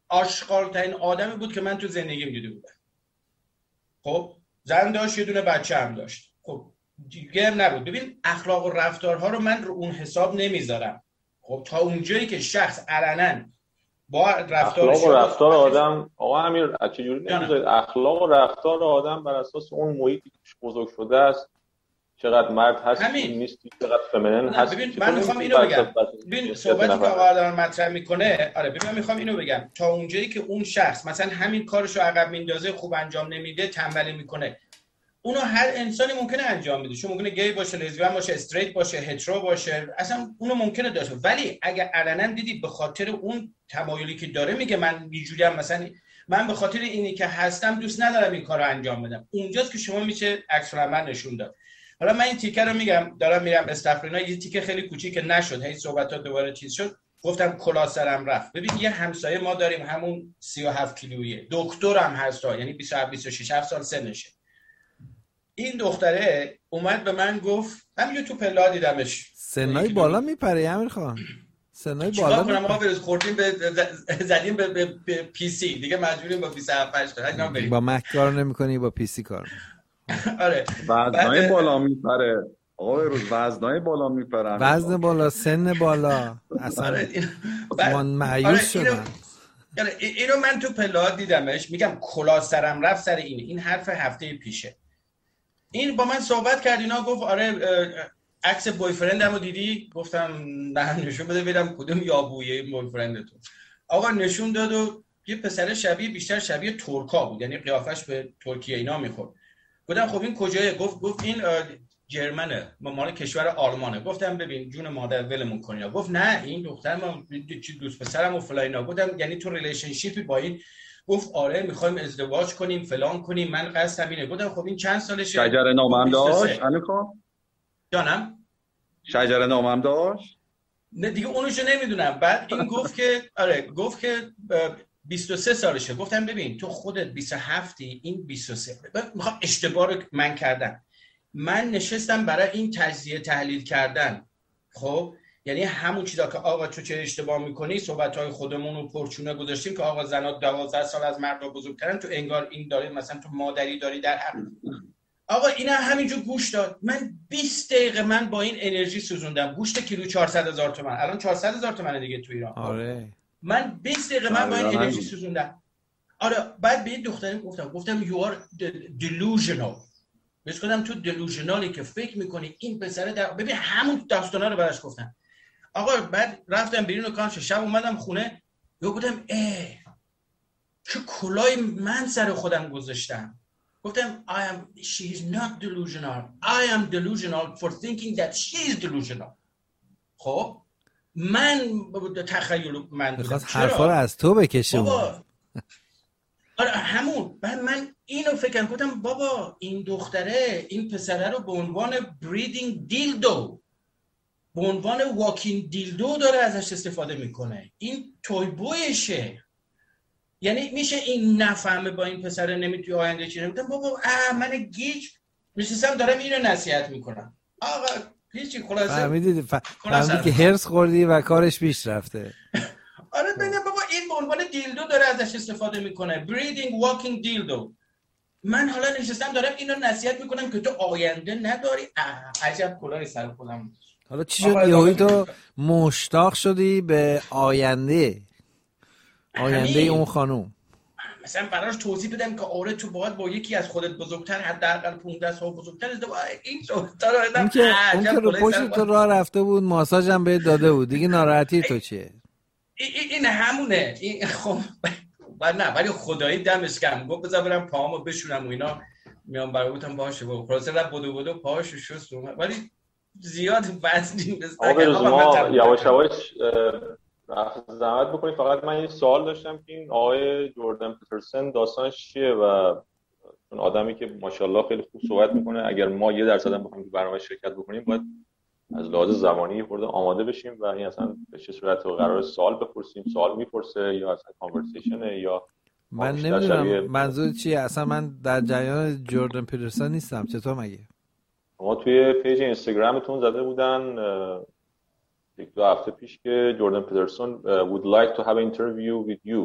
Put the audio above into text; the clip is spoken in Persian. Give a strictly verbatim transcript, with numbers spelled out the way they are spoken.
آشغال‌ترین آدمی بود که من تو زندگیم دیده بودم. خب زن داشت، یه دونه بچه هم داشت. خب دیگه نبود. ببین اخلاق و رفتارها رو من رو اون حساب نمیذارم. خب تا اونجایی که شخص علنا با رفتارش اخلاق و رفتار آدم، آقا امیر چجوری نمیذارید اخلاق و رفتار آدم بر اساس اون محیطی که بزرگ شده است، چقدر مرد هستی نیستی، چقدر فمینین هستی. ببین من میخوام اینو بگم، ببین صحبتی که آقا دارن مطرح میکنه، آره ببین من میخوام اینو بگم، تا اونجایی که اون شخص مثلا همین کارشو عقب میندازه، خوب انجام نمیده، تنبلی میکنه، اونو هر انسانی ممکنه انجام بده. چون ممکنه گی باشه، لزبیان باشه، استریت باشه، هترو باشه، اصلا اونو ممکنه داشته. ولی اگه علنا دیدی به خاطر اون تمایلی که داره میگه من اینجوریم، مثلا من به خاطر اینی که هستم دوست ندارم این کارو انجام بدم، اونجاست که شما میشه عکس العمل نشون داد. حالا من این تیکه رو میگم، دارم میرم استفرینا، یه تیکه خیلی کوچیک نشد، هی صحبتات دوباره چیز شد، گفتم کلا سرم رفت. ببین یه همسایه ما داریم، همون سی و هفت کیلویه، دکترم هست، یعنی بیست و هفت بیست و شش هفت سال سنشه. این دختره اومد به من گفت، همینجور تو پلا دیدمش، سنای بالا میپره امیر خان، سنای بالا میپره. ما بروز خوردیم به زدیم به, به, به پی سی دیگه، مجبوریم با بیست و هفت تا بریم. با مک کار نمی‌کنی، با پی سی کار. آره وزنای بالا میپره آقا، روز وزنای بالا میپرن، وزن بالا، سن بالا، اصلا من مایوس شدم. یعنی اینو من تو پلا دیدمش، میگم کلا سرم رفت سر اینه. این حرف هفته پیشه. این با من صحبت کرد، اینا گفت آره عکس بوی فرندمو دیدی؟ گفتم نه، نشون بده ببینم کدوم یابویه بوی فرندتون. آقا نشون داد و یه پسر شبیه، بیشتر شبیه ترکا بود، یعنی قیافش به ترکیه اینا میخورد. گفتم خب این کجایه؟ گفت گفت این جرمنه، مال کشور آلمانه. گفتم ببین جون مادر ولمون کنیا. گفت نه این دختر ما دوست پسرم و فلاینا. گفتم یعنی تو ریلیشنشیپی با این؟ گفت آره میخوایم ازدواج کنیم فلان کنیم، من قصدم اینه. گفتم خب این چند سالشه؟ شجره نامم داشت انکا؟ جانم شجره نامم داشت؟ نه دیگه اونوشو نمیدونم. بعد این گفت که آره گفت که بیست و سه سالشه. گفتم ببین تو خودت بیست و هفتی، این بیست و سه. میخوام اشتباه رو من کردم. من نشستم برای این تجزیه تحلیل کردن. خب یعنی همون چیزا که آقا تو چه اشتباه میکنی، صحبت‌های خودمون رو پرچونه گذاشتیم که آقا زنا دوازده سال از مردا بزرگترن، تو انگار این داره مثلا تو مادری داری در حق. آقا اینا همینجور گوش داد. من بیست دقیقه من با این انرژی سوزوندم. گوشت کیلو چهارصد هزار تومان، الان چهارصد هزار تومانه دیگه تو ایران. آره من بیست دقیقه من با این انرژی سوزوندم. آره بعد به این دخترم گفتم گفتم you are delusional. بهش گفتم تو دلوژنالی که فکر میکنی این پسره در... ببین همون داستانا رو براش گفتم. آقا بعد رفتم بیرون و کارش، شب اومدم خونه، یهو گفتم اه چه کلای من سر خودم گذاشتم. گفتم I am she is not delusional. I am delusional for thinking that she is delusional. خب من تخیل من میخواست حرفا رو از تو بکشه بابا. آره همون. بعد من اینو فکر کردم بابا این دختره این پسره رو به عنوان بریدینگ دیلدو، به عنوان واکینگ دیلدو داره ازش استفاده میکنه. این توی بویشه. یعنی میشه این نفهمه با این پسره نمیتونی آینده چی نمیتونم. بابا من گیج میشستم دارم اینو نصیحت میکنم. آقا هیچی خلاصه فهمیدی فهمیدی که هرس خوردی و کارش پیش رفته. آره ببین بابا این به عنوان دیلدو داره ازش استفاده میکنه، بریدینگ واکینگ دیلدو. من حالا نشستم دارم اینو نصیحت میکنم که تو آینده نداری. عجب کلای سر خودم. حالا چی شد یهویی تو مشتاق شدی به آینده آینده اون خانوم؟ مثلا براش توضیح بدم که آره تو باید با یکی از خودت بزرگتر، حداقل پانزده سال بزرگتر ازدواج. این تا رو اون که اون که رو پشت تو راه رفته بود، ماساژ هم بهت داده بود دیگه، ناراحتی تو چیه؟ این همونه. این خب بعد نه ولی خدایی دمش گرم گفت بذار برم پاهامو بشورم و اینا. میام برای بودم باشه با خلاصه رفت بدو بدو پاهاشو شست اومد. ولی زیاد وزنی نیست. آقا ما یواش یواش زحمت بکنید. فقط من یه سوال داشتم که این آقای جردن پیترسن داستانش چیه؟ و اون آدمی که ماشاءالله خیلی خوب صحبت میکنه، اگر ما یه درصد هم بخوایم تو برنامه شرکت بکنیم باید از لحاظ زبانی خورده آماده بشیم و این اصلا به چه صورت قرار سوال بپرسیم، سوال میپرسه یا اصلا کانورسیشنه یا من نمیدونم منظور چیه اصلا. من در جریان جردن پیترسن نیستم. چطور مگه؟ ما توی پیج اینستاگرامتون زده بودن یک دو هفته پیش که جردن پیترسون would like to have an interview with you